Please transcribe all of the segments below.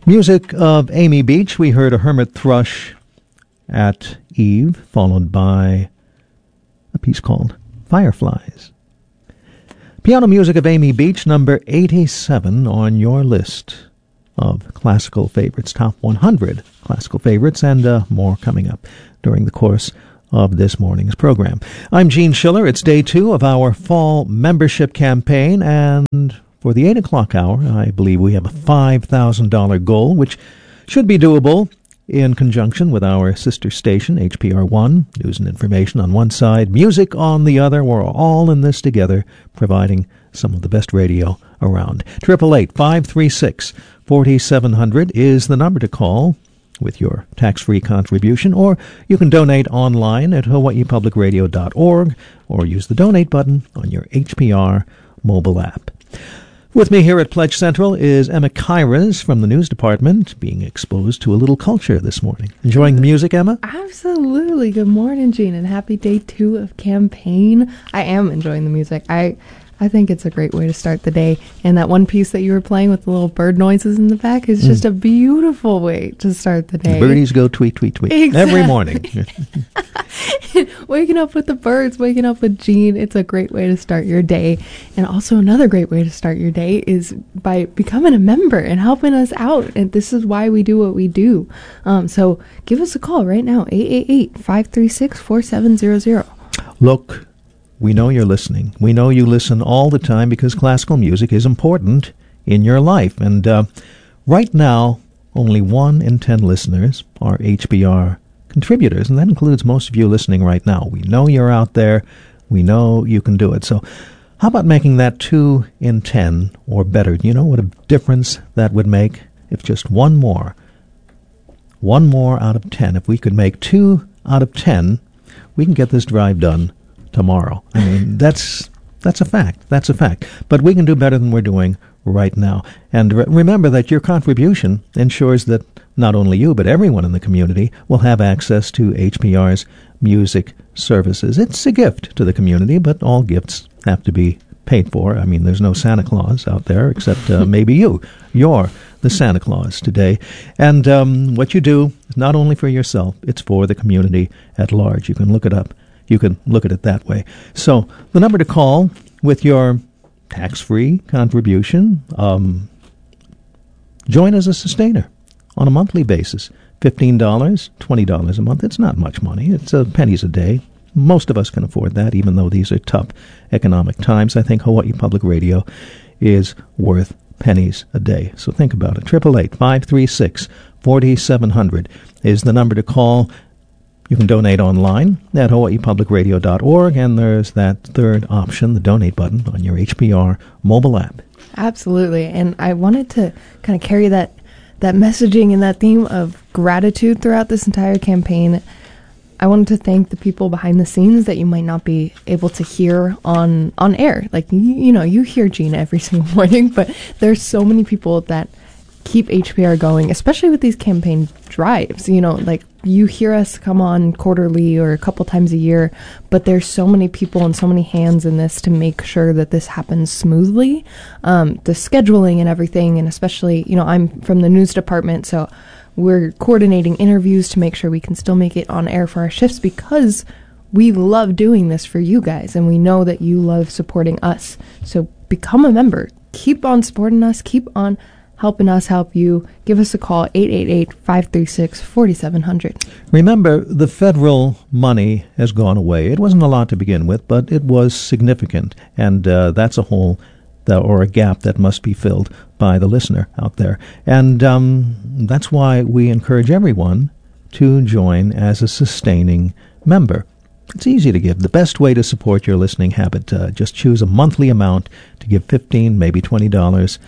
Music of Amy Beach. We heard a hermit thrush at Eve, followed by a piece called Fireflies. Piano music of Amy Beach, number 87 on your list of classical favorites, top 100 classical favorites, and more coming up during the course of this morning's program. I'm Gene Schiller. It's day 2 of our fall membership campaign, and for the 8 o'clock hour, I believe we have a $5,000 goal, which should be doable in conjunction with our sister station, HPR1, news and information on one side, music on the other. We're all in this together, providing some of the best radio around. 888-536-4700 is the number to call with your tax-free contribution, or you can donate online at hawaiipublicradio.org or use the donate button on your HPR mobile app. With me here at Pledge Central is Emma Kairas from the news department, being exposed to a little culture this morning. Enjoying the music, Emma? Absolutely. Good morning, Gene, and happy day 2 of campaign. I am enjoying the music. I think it's a great way to start the day. And that one piece that you were playing with the little bird noises in the back is just a beautiful way to start the day. The birdies go tweet, tweet, tweet every morning. Waking up with the birds, waking up with Gene, it's a great way to start your day. And also another great way to start your day is by becoming a member and helping us out. And this is why we do what we do. So give us a call right now, 888-536-4700. Look, we know you're listening. We know you listen all the time because classical music is important in your life. And right now, only 1 in 10 listeners are HBR contributors, and that includes most of you listening right now. We know you're out there. We know you can do it. So how about making that 2 in 10 or better? Do you know what a difference that would make if just one more out of 10, if we could make 2 out of 10, we can get this drive done tomorrow. I mean, that's a fact. That's a fact. But we can do better than we're doing right now. And remember that your contribution ensures that not only you, but everyone in the community will have access to HPR's music services. It's a gift to the community, but all gifts have to be paid for. I mean, there's no Santa Claus out there except maybe you. You're the Santa Claus today. And what you do is not only for yourself, it's for the community at large. You can look it up. You can look at it that way. So the number to call with your tax-free contribution, join as a sustainer on a monthly basis. $15, $20 a month. It's not much money. It's pennies a day. Most of us can afford that, even though these are tough economic times. I think Hawaii Public Radio is worth pennies a day. So think about it. 888-536-4700 is the number to call. You can donate online at hawaiipublicradio.org, and there's that third option, the donate button, on your HPR mobile app. Absolutely. And I wanted to kind of carry that messaging and that theme of gratitude throughout this entire campaign. I wanted to thank the people behind the scenes that you might not be able to hear on air. Like, you hear Gina every single morning, but there's so many people that keep HPR going, especially with these campaign drives. Like, you hear us come on quarterly or a couple times a year, but there's so many people and so many hands in this to make sure that this happens smoothly. The scheduling and everything, and especially, I'm from the news department, so we're coordinating interviews to make sure we can still make it on air for our shifts, because we love doing this for you guys, and we know that you love supporting us. So become a member. Keep on supporting us. Keep on helping us help you. Give us a call, 888-536-4700. Remember, the federal money has gone away. It wasn't a lot to begin with, but it was significant, and that's a hole or a gap that must be filled by the listener out there. And that's why we encourage everyone to join as a sustaining member. It's easy to give. The best way to support your listening habit, just choose a monthly amount to give $15, maybe $20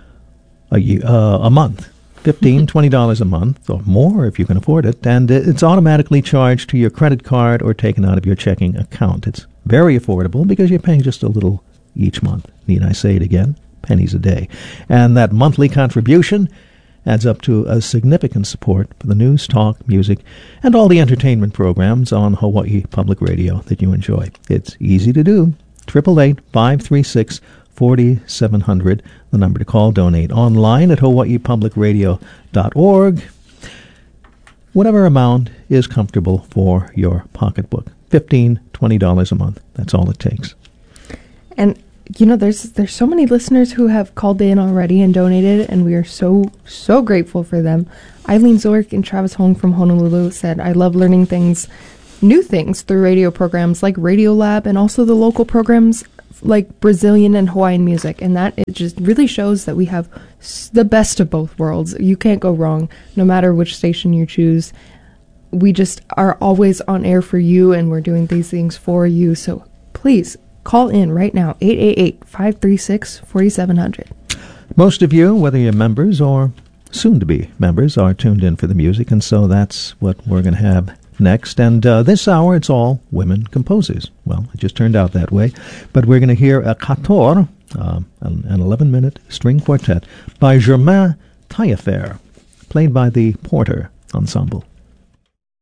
a month. $15, $20 a month, or more if you can afford it, and it's automatically charged to your credit card or taken out of your checking account. It's very affordable because you're paying just a little each month. Need I say it again? Pennies a day. And that monthly contribution adds up to a significant support for the news, talk, music, and all the entertainment programs on Hawaii Public Radio that you enjoy. It's easy to do. 888-536-4700. 4700, the number to call. Donate online at hawaiipublicradio.org. Whatever amount is comfortable for your pocketbook. $15, $20 a month. That's all it takes. And there's so many listeners who have called in already and donated, and we are so grateful for them. Eileen Zork and Travis Hong from Honolulu said, "I love learning new things through radio programs like Radiolab, and also the local programs like Brazilian and Hawaiian music, and that it just really shows that we have the best of both worlds. You can't go wrong, no matter which station you choose. We just are always on air for you, and we're doing these things for you. So please call in right now, 888-536-4700. Most of you, whether you're members or soon-to-be members, are tuned in for the music, and so that's what we're going to have next. And this hour, it's all women composers. Well, it just turned out that way. But we're going to hear a Kator, an 11-minute string quartet by Germain Taillefer, played by the Porter Ensemble.